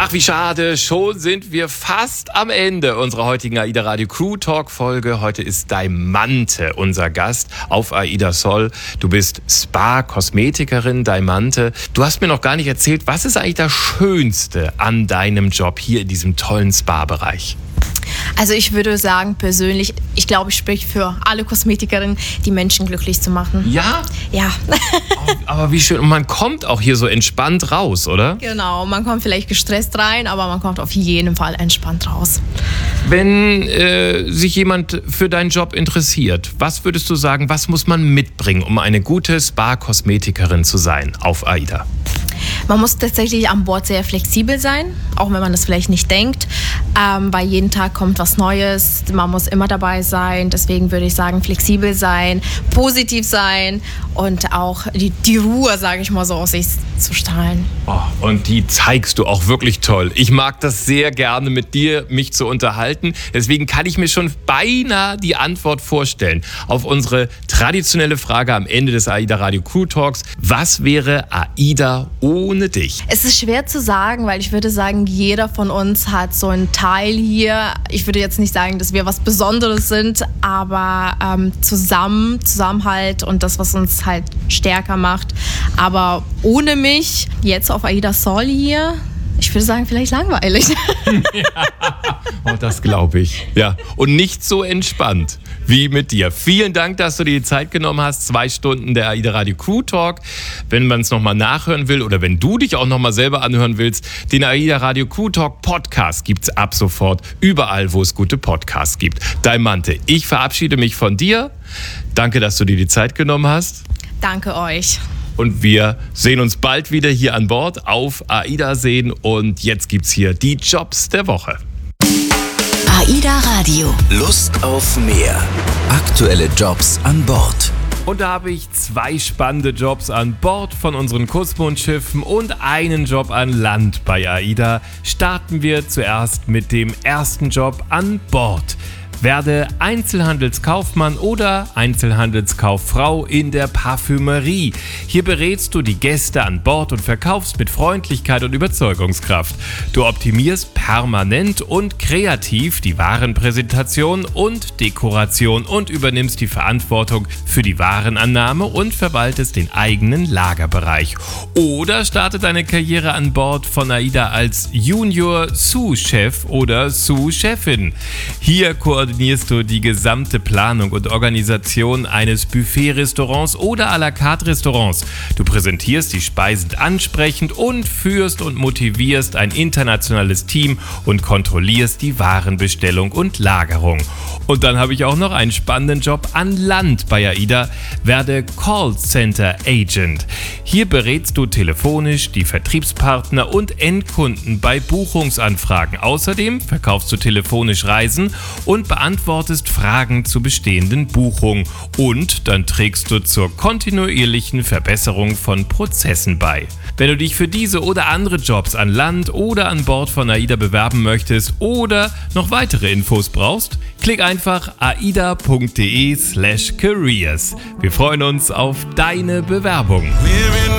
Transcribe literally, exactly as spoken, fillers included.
Ach, wie schade. Schon sind wir fast am Ende unserer heutigen AIDA Radio Crew Talk Folge. Heute ist Daimante unser Gast auf AIDA Sol. Du bist Spa-Kosmetikerin, Daimante. Du hast mir noch gar nicht erzählt, was ist eigentlich das Schönste an deinem Job hier in diesem tollen Spa-Bereich? Also ich würde sagen, persönlich, ich glaube, ich spreche für alle Kosmetikerinnen, die Menschen glücklich zu machen. Ja? Ja. Oh, aber wie schön. Und man kommt auch hier so entspannt raus, oder? Genau, man kommt vielleicht gestresst rein, aber man kommt auf jeden Fall entspannt raus. Wenn äh, sich jemand für deinen Job interessiert, was würdest du sagen, was muss man mitbringen, um eine gute Spa-Kosmetikerin zu sein auf AIDA? Man muss tatsächlich an Bord sehr flexibel sein, auch wenn man das vielleicht nicht denkt, ähm, weil jeden Tag kommt was Neues, man muss immer dabei sein, deswegen würde ich sagen, flexibel sein, positiv sein und auch die, die Ruhe, sage ich mal so, aus sich zu strahlen. Oh, und die zeigst du auch wirklich toll. Ich mag das sehr gerne, mit dir mich zu unterhalten, deswegen kann ich mir schon beinahe die Antwort vorstellen auf unsere traditionelle Frage am Ende des AIDA Radio Crew Talks. Was wäre AIDA ohne dich? Es ist schwer zu sagen, weil ich würde sagen, jeder von uns hat so einen Teil hier. Ich würde jetzt nicht sagen, dass wir was Besonderes sind, aber ähm, zusammen, Zusammenhalt und das, was uns halt stärker macht. Aber ohne mich, jetzt auf AIDA Sol hier, ich würde sagen, vielleicht langweilig. Ja. Oh, das glaube ich. Ja, und nicht so entspannt wie mit dir. Vielen Dank, dass du dir die Zeit genommen hast. Zwei Stunden der AIDA Radio Crew Talk. Wenn man es nochmal nachhören will oder wenn du dich auch nochmal selber anhören willst, den AIDA Radio Crew Talk Podcast gibt es ab sofort überall, wo es gute Podcasts gibt. Daimante, ich verabschiede mich von dir. Danke, dass du dir die Zeit genommen hast. Danke euch. Und wir sehen uns bald wieder hier an Bord auf AIDA sehen. Und jetzt gibt's hier die Jobs der Woche. AIDA Radio. Lust auf mehr. Aktuelle Jobs an Bord. Und da habe ich zwei spannende Jobs an Bord von unseren Kurzbohnschiffen und einen Job an Land bei AIDA. Starten wir zuerst mit dem ersten Job an Bord. Werde Einzelhandelskaufmann oder Einzelhandelskauffrau in der Parfümerie. Hier berätst du die Gäste an Bord und verkaufst mit Freundlichkeit und Überzeugungskraft. Du optimierst permanent und kreativ die Warenpräsentation und Dekoration und übernimmst die Verantwortung für die Warenannahme und verwaltest den eigenen Lagerbereich. Oder starte deine Karriere an Bord von AIDA als Junior Sous-Chef oder Sous-Chefin. Hier koordinierst du die gesamte Planung und Organisation eines Buffet-Restaurants oder à la carte Restaurants. Du präsentierst die Speisen ansprechend und führst und motivierst ein internationales Team und kontrollierst die Warenbestellung und Lagerung. Und dann habe ich auch noch einen spannenden Job an Land bei AIDA. Werde Callcenter Agent. Hier berätst du telefonisch die Vertriebspartner und Endkunden bei Buchungsanfragen. Außerdem verkaufst du telefonisch Reisen und beantwortest Fragen zu bestehenden Buchungen. Und dann trägst du zur kontinuierlichen Verbesserung von Prozessen bei. Wenn du dich für diese oder andere Jobs an Land oder an Bord von AIDA bewerben möchtest oder noch weitere Infos brauchst, klick einfach aida.de slash careers. Wir freuen uns auf deine Bewerbung.